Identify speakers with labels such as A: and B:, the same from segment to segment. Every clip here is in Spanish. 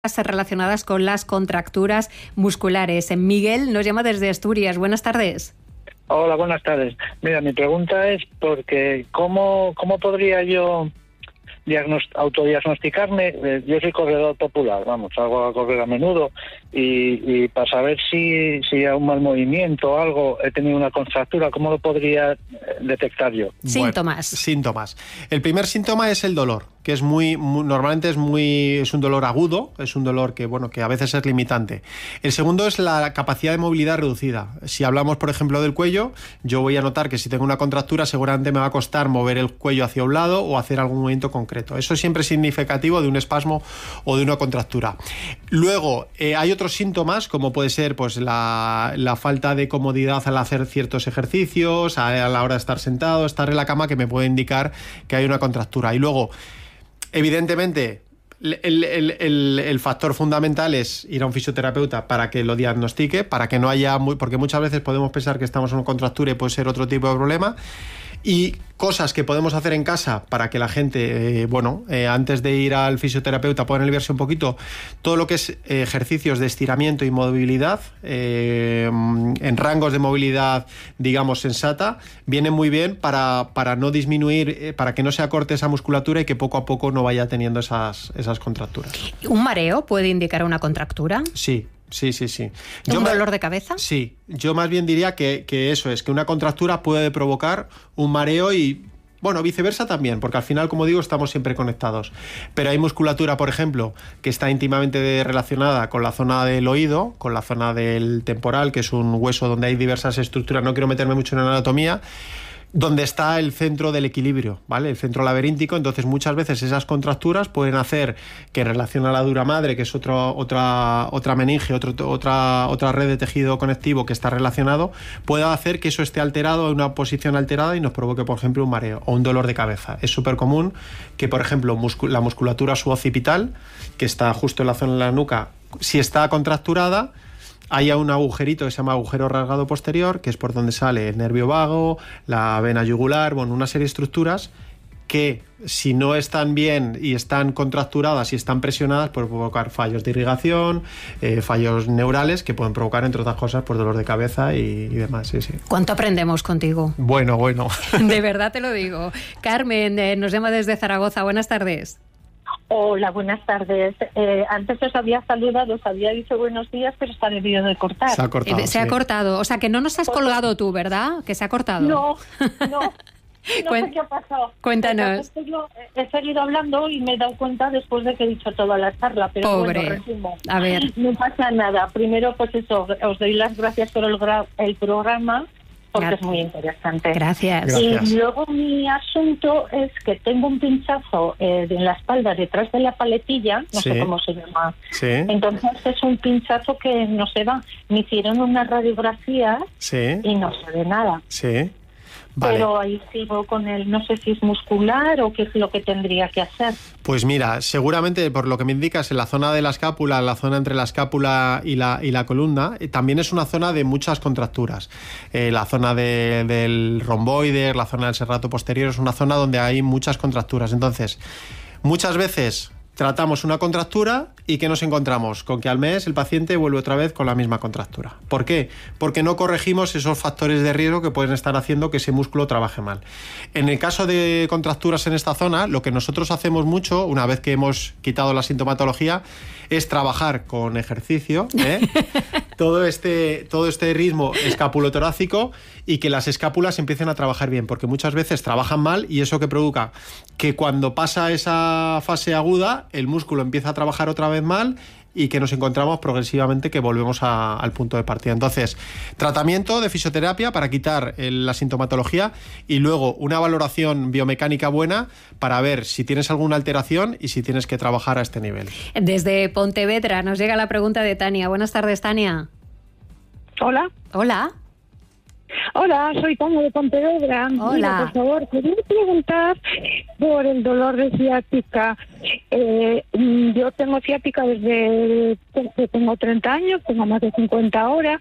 A: relacionadas con las contracturas musculares. Miguel nos llama desde Asturias. Buenas tardes.
B: Hola, buenas tardes. Mira, mi pregunta es porque ¿cómo podría yo autodiagnosticarme? Yo soy corredor popular, salgo a correr a menudo y para saber si a un mal movimiento o algo he tenido una contractura, ¿cómo lo podría detectar yo?
A: Síntomas.
C: El primer síntoma es el dolor, que es normalmente es un dolor agudo, es un dolor que a veces es limitante. El segundo es la capacidad de movilidad reducida. Si hablamos, por ejemplo, del cuello, yo voy a notar que si tengo una contractura seguramente me va a costar mover el cuello hacia un lado o hacer algún movimiento concreto. Eso siempre es significativo de un espasmo o de una contractura. Luego, hay otros síntomas, como puede ser la falta de comodidad al hacer ciertos ejercicios, a la hora de estar sentado, estar en la cama, que me puede indicar que hay una contractura. Y luego, evidentemente, el factor fundamental es ir a un fisioterapeuta para que lo diagnostique, para que no haya porque muchas veces podemos pensar que estamos en una contractura y puede ser otro tipo de problema. Y cosas que podemos hacer en casa para que la gente, antes de ir al fisioterapeuta puedan aliviarse un poquito, todo lo que es ejercicios de estiramiento y movilidad, en rangos de movilidad, digamos, sensata, viene muy bien para no disminuir, para que no se acorte esa musculatura y que poco a poco no vaya teniendo esas contracturas.
A: ¿Un mareo puede indicar una contractura?
C: Sí.
A: ¿Un dolor de cabeza?
C: Sí, yo más bien diría que eso es, que una contractura puede provocar un mareo y, viceversa también, porque al final, como digo, estamos siempre conectados. Pero hay musculatura, por ejemplo, que está íntimamente relacionada con la zona del oído, con la zona del temporal, que es un hueso donde hay diversas estructuras, no quiero meterme mucho en anatomía, donde está el centro del equilibrio, ¿vale? El centro laberíntico. Entonces muchas veces esas contracturas pueden hacer que en relación a la dura madre, que es otra meninge, otra red de tejido conectivo que está relacionado, pueda hacer que eso esté alterado en una posición alterada y nos provoque, por ejemplo, un mareo o un dolor de cabeza. Es súper común que, por ejemplo, la musculatura suboccipital, que está justo en la zona de la nuca, si está contracturada, hay un agujerito que se llama agujero rasgado posterior, que es por donde sale el nervio vago, la vena yugular, una serie de estructuras que, si no están bien y están contracturadas y están presionadas, pueden provocar fallos de irrigación, fallos neurales, que pueden provocar, entre otras cosas, dolor de cabeza y demás. Sí.
A: ¿Cuánto aprendemos contigo?
C: Bueno.
A: De verdad te lo digo. Carmen nos llama desde Zaragoza. Buenas tardes.
D: Hola, buenas tardes. Antes os había saludado, os había dicho buenos días, pero está debido de cortar.
A: Se ha cortado. O sea, que no nos has colgado tú, ¿verdad? Que se ha cortado.
D: No sé qué ha pasado.
A: Cuéntanos.
D: Yo he seguido hablando y me he dado cuenta después de que he dicho toda la charla, pero
A: Pobre.
D: Resumo.
A: A ver.
D: No pasa nada. Primero, os doy las gracias por el programa, porque es muy interesante.
A: Gracias.
D: Y luego mi asunto es que tengo un pinchazo en la espalda detrás de la paletilla, no sé cómo se llama.
C: Sí.
D: Entonces es un pinchazo que no se va. Me hicieron una radiografía y no se ve nada.
C: Sí. Vale.
D: Pero ahí sigo con no sé si es muscular o qué es lo que tendría que hacer.
C: Pues mira, seguramente por lo que me indicas, en la zona de la escápula, la zona entre la escápula y la columna, también es una zona de muchas contracturas. La zona del romboide, la zona del serrato posterior, es una zona donde hay muchas contracturas. Entonces, muchas veces tratamos una contractura y ¿qué nos encontramos? Con que al mes el paciente vuelve otra vez con la misma contractura. ¿Por qué? Porque no corregimos esos factores de riesgo que pueden estar haciendo que ese músculo trabaje mal. En el caso de contracturas en esta zona, lo que nosotros hacemos mucho, una vez que hemos quitado la sintomatología, es trabajar con ejercicio, todo este ritmo escapulotorácico, y que las escápulas empiecen a trabajar bien, porque muchas veces trabajan mal y eso que provoca que cuando pasa esa fase aguda el músculo empieza a trabajar otra vez mal y que nos encontramos progresivamente que volvemos al punto de partida. Entonces, tratamiento de fisioterapia para quitar la sintomatología y luego una valoración biomecánica buena para ver si tienes alguna alteración y si tienes que trabajar a este nivel.
A: Desde Pontevedra nos llega la pregunta de Tania. Buenas tardes, Tania.
E: Hola.
A: Hola.
D: Hola, soy Tania de Pontevedra.
A: Hola.
D: Mira, por favor, quería preguntar por el dolor de ciática. Yo tengo ciática desde que tengo 30 años, tengo más de 50 ahora.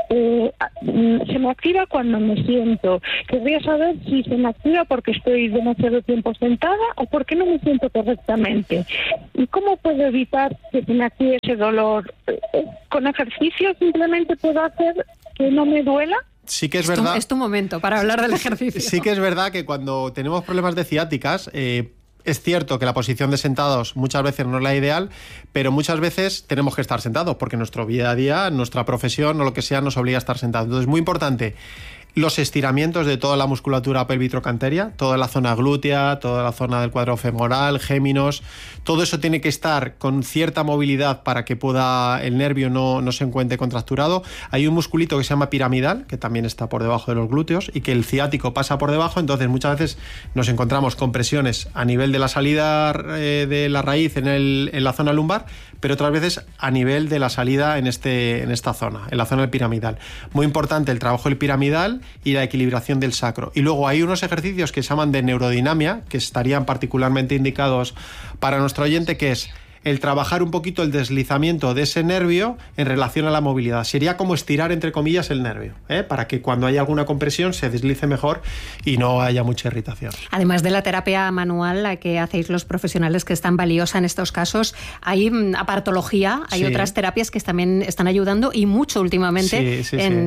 D: Se me activa cuando me siento. Querría saber si se me activa porque estoy demasiado tiempo sentada o porque no me siento correctamente. ¿Y cómo puedo evitar que se me active ese dolor? ¿Con ejercicio simplemente puedo hacer que no me duela?
C: Sí que es verdad.
A: Es tu momento para hablar del ejercicio.
C: Sí que es verdad que cuando tenemos problemas de ciáticas, es cierto que la posición de sentados muchas veces no es la ideal, pero muchas veces tenemos que estar sentados porque nuestro día a día, nuestra profesión o lo que sea nos obliga a estar sentados. Entonces es muy importante los estiramientos de toda la musculatura pelvitrocanteria, toda la zona glútea, toda la zona del cuadro femoral, géminos, todo eso tiene que estar con cierta movilidad para que pueda el nervio no se encuentre contracturado. Hay un musculito que se llama piramidal, que también está por debajo de los glúteos y que el ciático pasa por debajo, entonces muchas veces nos encontramos con presiones a nivel de la salida de la raíz en la zona lumbar, pero otras veces a nivel de la salida en esta zona, en la zona del piramidal. Muy importante el trabajo del piramidal y la equilibración del sacro. Y luego hay unos ejercicios que se llaman de neurodinamia, que estarían particularmente indicados para nuestro oyente, que es el trabajar un poquito el deslizamiento de ese nervio en relación a la movilidad. Sería como estirar, entre comillas, el nervio, para que cuando haya alguna compresión se deslice mejor y no haya mucha irritación.
A: Además de la terapia manual, la que hacéis los profesionales, que es tan valiosa en estos casos, hay aparatología, hay otras terapias que también están ayudando y mucho últimamente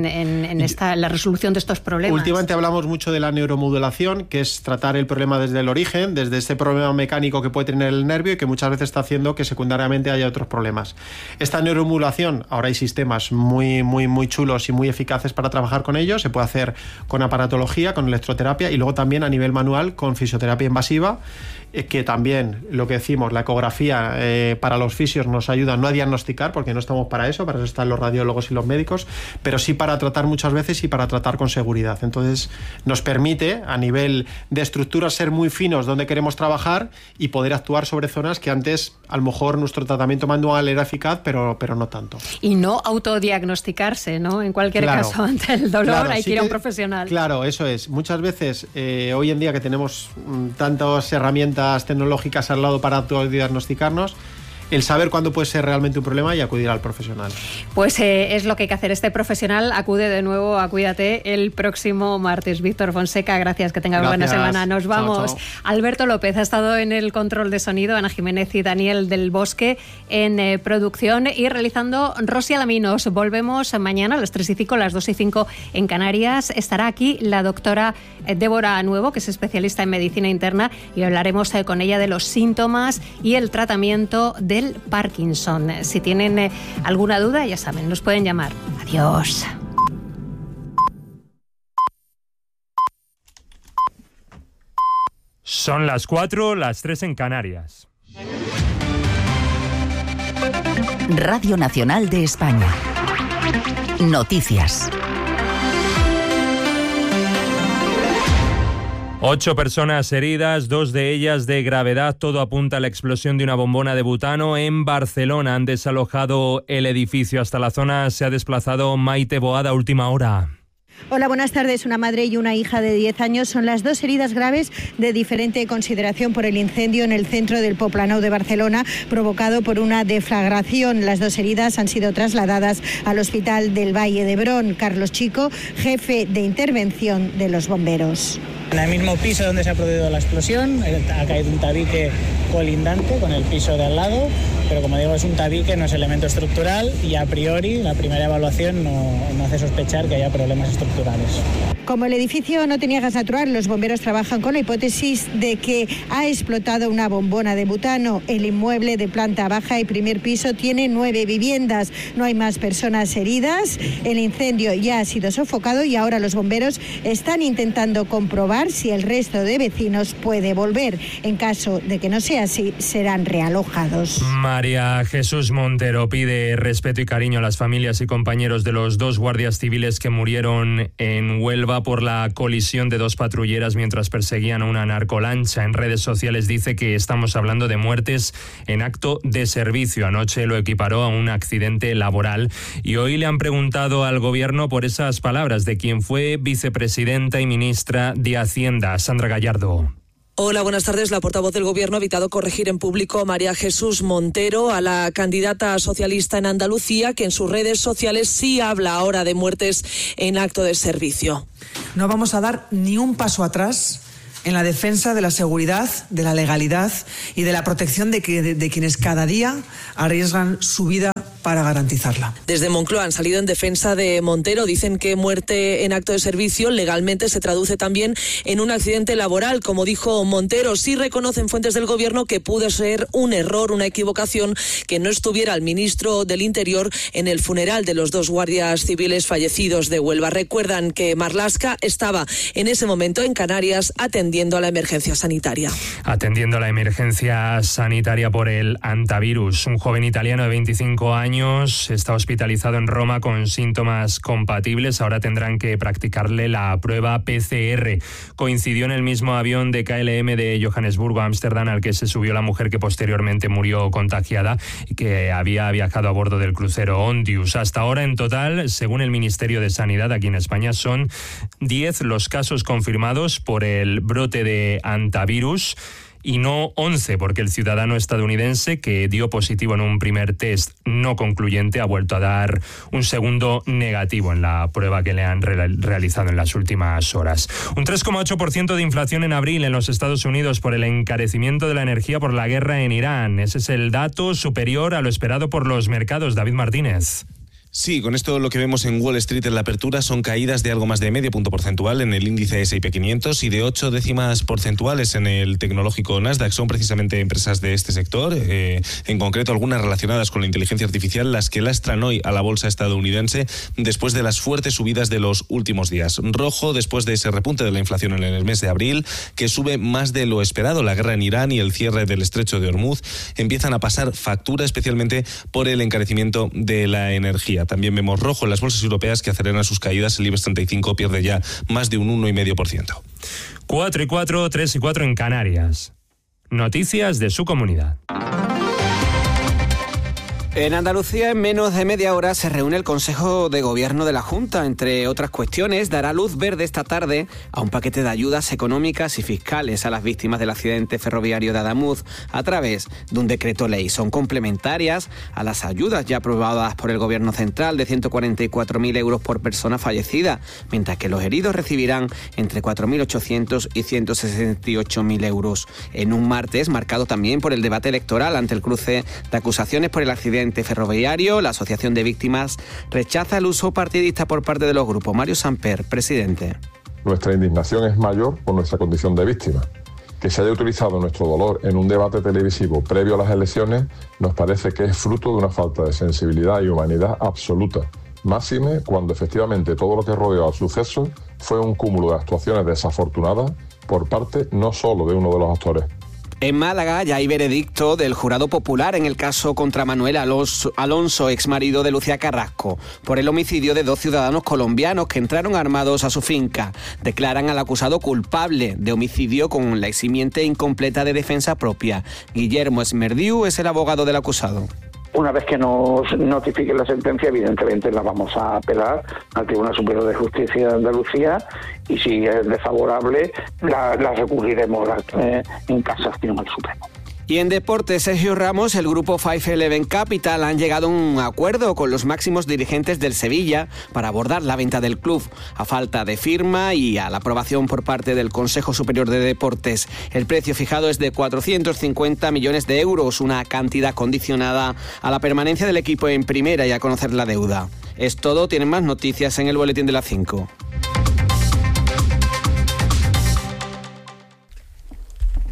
A: en la resolución de estos problemas.
C: Últimamente hablamos mucho de la neuromodulación, que es tratar el problema desde el origen, desde este problema mecánico que puede tener el nervio y que muchas veces está haciendo que secundariamente haya otros problemas. Esta neuromodulación, ahora hay sistemas muy chulos y muy eficaces para trabajar con ellos. Se puede hacer con aparatología, con electroterapia y luego también a nivel manual con fisioterapia invasiva, que también, lo que decimos, la ecografía para los fisios nos ayuda no a diagnosticar, porque no estamos para eso están los radiólogos y los médicos, pero sí para tratar muchas veces y para tratar con seguridad. Entonces nos permite a nivel de estructuras ser muy finos donde queremos trabajar y poder actuar sobre zonas que antes a lo mejor nuestro tratamiento manual era eficaz, pero no tanto.
A: Y no autodiagnosticarse, ¿no? En cualquier caso, ante el dolor hay que ir a un profesional.
C: Claro, eso es. Muchas veces, hoy en día que tenemos tantas herramientas tecnológicas al lado para autodiagnosticarnos, el saber cuándo puede ser realmente un problema y acudir al profesional.
A: Pues es lo que hay que hacer. Este profesional acude de nuevo a Cuídate el próximo martes. Víctor Fonseca, gracias, que tengas buena semana. Nos vamos. Chao. Alberto López ha estado en el control de sonido, Ana Jiménez y Daniel del Bosque en producción y realizando Rosy Alaminos. Volvemos mañana a las 3:05, las 2:05 en Canarias. Estará aquí la doctora Débora Nuevo, que es especialista en medicina interna, y hablaremos con ella de los síntomas y el tratamiento del Parkinson. Si tienen alguna duda, ya saben, nos pueden llamar. Adiós.
E: Son las 4, las 3 en Canarias.
F: Radio Nacional de España. Noticias.
E: 8 personas heridas, 2 de ellas de gravedad. Todo apunta a la explosión de una bombona de butano en Barcelona. Han desalojado el edificio. Hasta la zona se ha desplazado Maite Boada, última hora.
G: Hola, buenas tardes. Una madre y una hija de 10 años son las 2 heridas graves de diferente consideración por el incendio en el centro del Poblenou de Barcelona, provocado por una deflagración. Las 2 heridas han sido trasladadas al Hospital del Valle d'Hebron. Carlos Chico, jefe de intervención de los bomberos.
H: En el mismo piso donde se ha producido la explosión ha caído un tabique colindante con el piso de al lado, pero como digo, es un tabique, no es elemento estructural y a priori la primera evaluación no hace sospechar que haya problemas estructurales.
G: Como el edificio no tenía gas natural, los bomberos trabajan con la hipótesis de que ha explotado una bombona de butano. El inmueble de planta baja y primer piso tiene 9 viviendas. No hay más personas heridas. El incendio ya ha sido sofocado y ahora los bomberos están intentando comprobar si el resto de vecinos puede volver. En caso de que no sea así, serán realojados.
E: María Jesús Montero pide respeto y cariño a las familias y compañeros de los 2 guardias civiles que murieron en Huelva lamentaba por la colisión de 2 patrulleras mientras perseguían a una narcolancha. En redes sociales dice que estamos hablando de muertes en acto de servicio. Anoche lo equiparó a un accidente laboral y hoy le han preguntado al gobierno por esas palabras de quien fue vicepresidenta y ministra de Hacienda, Sandra Gallardo.
I: Hola, buenas tardes. La portavoz del Gobierno ha evitado corregir en público a María Jesús Montero, a la candidata socialista en Andalucía, que en sus redes sociales sí habla ahora de muertes en acto de servicio.
J: No vamos a dar ni un paso atrás en la defensa de la seguridad, de la legalidad y de la protección de quienes cada día arriesgan su vida para garantizarla.
I: Desde Moncloa han salido en defensa de Montero. Dicen que muerte en acto de servicio legalmente se traduce también en un accidente laboral. Como dijo Montero, sí reconocen fuentes del Gobierno que pudo ser un error, una equivocación, que no estuviera el ministro del Interior en el funeral de los 2 guardias civiles fallecidos de Huelva. Recuerdan que Marlaska estaba en ese momento en Canarias atendiendo a la emergencia sanitaria.
E: Atendiendo a la emergencia sanitaria por el hantavirus. Un joven italiano de 25 años está hospitalizado en Roma con síntomas compatibles. Ahora tendrán que practicarle la prueba PCR. Coincidió en el mismo avión de KLM de Johannesburgo a Ámsterdam al que se subió la mujer que posteriormente murió contagiada y que había viajado a bordo del crucero Ondius. Hasta ahora, en total, según el Ministerio de Sanidad aquí en España, son 10 los casos confirmados por el brote de hantavirus. Y no 11, porque el ciudadano estadounidense que dio positivo en un primer test no concluyente ha vuelto a dar un segundo negativo en la prueba que le han realizado en las últimas horas. Un 3,8% de inflación en abril en los Estados Unidos por el encarecimiento de la energía por la guerra en Irán. Ese es el dato superior a lo esperado por los mercados. David Martínez.
K: Sí, con esto lo que vemos en Wall Street en la apertura son caídas de algo más de medio punto porcentual en el índice S&P 500 y de 0,8 décimas porcentuales en el tecnológico Nasdaq. Son precisamente empresas de este sector, en concreto algunas relacionadas con la inteligencia artificial, las que lastran hoy a la bolsa estadounidense después de las fuertes subidas de los últimos días. Rojo después de ese repunte de la inflación en el mes de abril, que sube más de lo esperado. La guerra en Irán y el cierre del estrecho de Hormuz empiezan a pasar factura, especialmente por el encarecimiento de la energía. También vemos rojo en las bolsas europeas que aceleran sus caídas. El IBEX 35 pierde ya más de un 1,5%.
E: 4 y 4, 3 y 4 en Canarias. Noticias de su comunidad.
L: En Andalucía, en menos de media hora, se reúne el Consejo de Gobierno de la Junta. Entre otras cuestiones, dará luz verde esta tarde a un paquete de ayudas económicas y fiscales a las víctimas del accidente ferroviario de Adamuz a través de un decreto ley. Son complementarias a las ayudas ya aprobadas por el Gobierno central de 144.000 euros por persona fallecida, mientras que los heridos recibirán entre 4.800 y 168.000 euros. En un martes marcado también por el debate electoral ante el cruce de acusaciones por el accidente ferroviario, la Asociación de Víctimas rechaza el uso partidista por parte de los grupos. Mario Samper, presidente.
M: Nuestra indignación es mayor por nuestra condición de víctima. Que se haya utilizado nuestro dolor en un debate televisivo previo a las elecciones nos parece que es fruto de una falta de sensibilidad y humanidad absoluta. Máxime cuando efectivamente todo lo que rodeó al suceso fue un cúmulo de actuaciones desafortunadas por parte no solo de uno de los actores.
L: En Málaga ya hay veredicto del jurado popular en el caso contra Manuel Alonso, exmarido de Lucía Carrasco, por el homicidio de 2 ciudadanos colombianos que entraron armados a su finca. Declaran al acusado culpable de homicidio con la eximiente incompleta de defensa propia. Guillermo Esmerdiu es el abogado del acusado.
N: Una vez que nos notifique la sentencia, evidentemente la vamos a apelar al Tribunal Superior de Justicia de Andalucía y si es desfavorable la recurriremos en casación al Supremo.
L: Y en deportes, Sergio Ramos, el grupo 511 Capital han llegado a un acuerdo con los máximos dirigentes del Sevilla para abordar la venta del club. A falta de firma y a la aprobación por parte del Consejo Superior de Deportes, el precio fijado es de 450 millones de euros, una cantidad condicionada a la permanencia del equipo en primera y a conocer la deuda. Es todo, tienen más noticias en el boletín de las 5.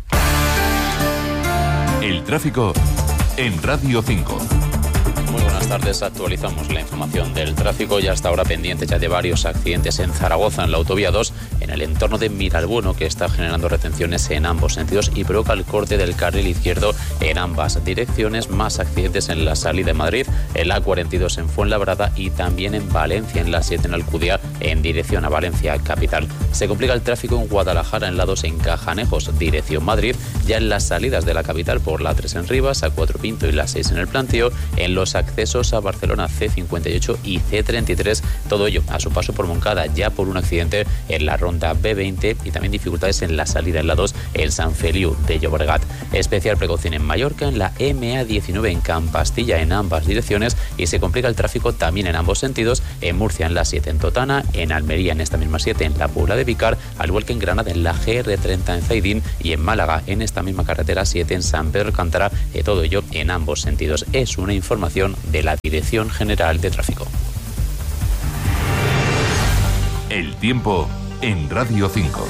O: El tráfico en Radio 5.
P: Muy buenas tardes.
O: tardes. Actualizamos la información del tráfico y hasta ahora pendiente ya de varios accidentes en Zaragoza, en la autovía 2, en el entorno de Miralbueno, que está generando retenciones en ambos sentidos y provoca el corte del carril izquierdo en ambas direcciones. Más accidentes en la salida de Madrid, en la A42 en Fuenlabrada y también en Valencia, en la 7 en Alcudia, en dirección a Valencia capital. Se complica el tráfico en Guadalajara, en la 2 en Cajanejos, dirección Madrid, ya en las salidas de la capital por la 3 en Rivas, A4 Pinto y la 6 en el Plantío, en los accesos a Barcelona C58 y C33, todo ello a su paso por Moncada, ya por un accidente en la ronda B20 y también dificultades en la salida en la 2 en Sant Feliu de Llobregat. Especial precaución en Mallorca, en la MA19 en Campastilla, en ambas direcciones, y se complica el tráfico también en ambos sentidos, en Murcia en la 7 en Totana, en Almería en esta misma 7 en la Puebla de Vicar, al igual que en Granada en la GR30 en Zaidín y en Málaga en esta misma carretera 7 en San Pedro Alcántara, todo ello en ambos sentidos. Es una información de la Dirección General de Tráfico.
P: El tiempo en Radio 5.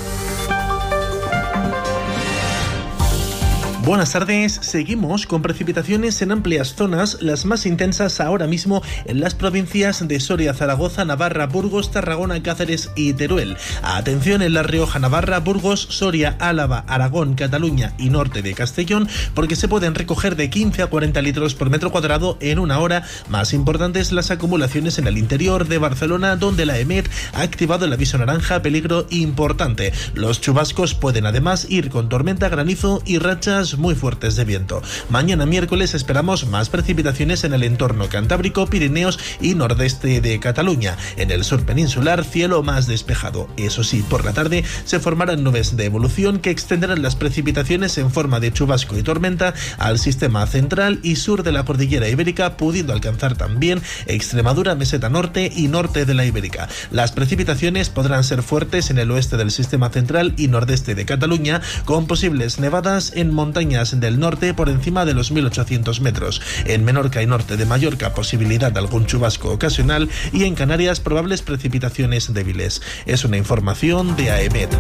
Q: Buenas tardes, seguimos con precipitaciones en amplias zonas, las más intensas ahora mismo en las provincias de Soria, Zaragoza, Navarra, Burgos, Tarragona, Cáceres y Teruel. Atención en La Rioja, Navarra, Burgos, Soria, Álava, Aragón, Cataluña y norte de Castellón, porque se pueden recoger de 15 a 40 litros por metro cuadrado en una hora. Más importantes las acumulaciones en el interior de Barcelona, donde la EMET ha activado el aviso naranja peligro importante. Los chubascos pueden además ir con tormenta, granizo y rachas muy fuertes de viento. Mañana miércoles esperamos más precipitaciones en el entorno cantábrico, Pirineos y nordeste de Cataluña. En el sur peninsular, cielo más despejado. Eso sí, por la tarde se formarán nubes de evolución que extenderán las precipitaciones en forma de chubasco y tormenta al sistema central y sur de la cordillera ibérica, pudiendo alcanzar también Extremadura, meseta norte y norte de la Ibérica. Las precipitaciones podrán ser fuertes en el oeste del sistema central y nordeste de Cataluña, con posibles nevadas en montañas del norte por encima de los 1800 metros. En Menorca y norte de Mallorca, posibilidad de algún chubasco ocasional, y en Canarias, probables precipitaciones débiles. Es una información de AEMET.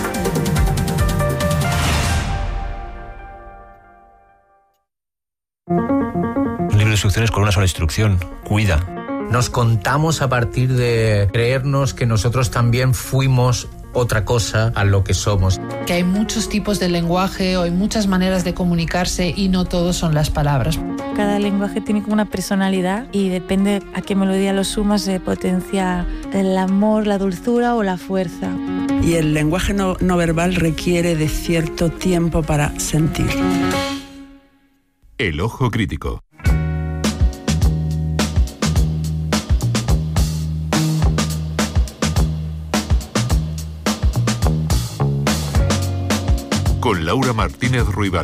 R: Un libro de instrucciones con una sola instrucción: cuida.
S: Nos contamos a partir de creernos que nosotros también fuimos otra cosa a lo que somos.
T: Que hay muchos tipos de lenguaje o hay muchas maneras de comunicarse y no todos son las palabras.
U: Cada lenguaje tiene como una personalidad y depende a qué melodía lo sumas se potencia el amor, la dulzura o la fuerza.
V: Y el lenguaje no verbal requiere de cierto tiempo para sentir.
P: El ojo crítico. Con Laura Martínez Ruibal.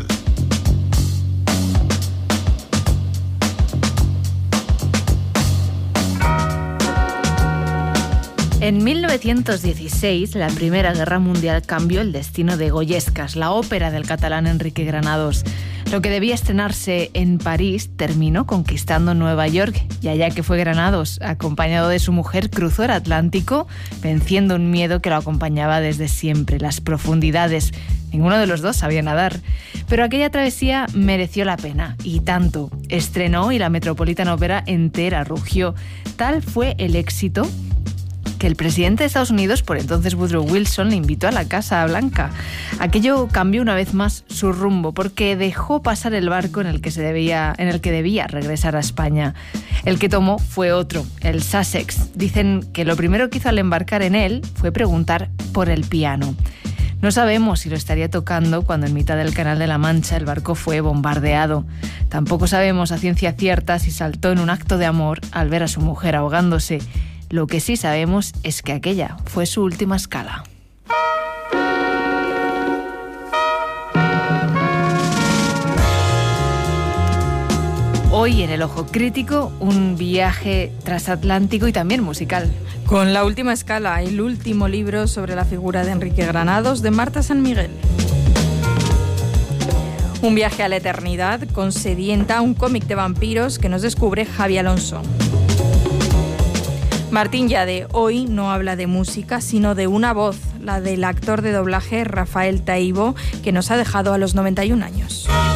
W: En 1916, la Primera Guerra Mundial cambió el destino de Goyescas, la ópera del catalán Enrique Granados. Lo que debía estrenarse en París terminó conquistando Nueva York, y allá que fue Granados, acompañado de su mujer, cruzó el Atlántico, venciendo un miedo que lo acompañaba desde siempre, las profundidades. Ninguno de los dos sabía nadar, pero aquella travesía mereció la pena, y tanto. Estrenó y la Metropolitan Opera entera rugió. Tal fue el éxito que el presidente de Estados Unidos, por entonces Woodrow Wilson, le invitó a la Casa Blanca. Aquello cambió una vez más su rumbo, porque dejó pasar el barco en el que debía regresar a España. El que tomó fue otro, el Sussex. Dicen que lo primero que hizo al embarcar en él fue preguntar por el piano. No sabemos si lo estaría tocando cuando en mitad del Canal de la Mancha el barco fue bombardeado. Tampoco sabemos a ciencia cierta si saltó en un acto de amor al ver a su mujer ahogándose. Lo que sí sabemos es que aquella fue su última escala. Hoy en El Ojo Crítico, un viaje transatlántico y también musical.
X: Con La Última Escala, el último libro sobre la figura de Enrique Granados, de Marta San Miguel. Un viaje a la eternidad con Sedienta, un cómic de vampiros que nos descubre Javi Alonso. Martín Yade hoy no habla de música, sino de una voz, la del actor de doblaje Rafael Taibo, que nos ha dejado a los 91 años.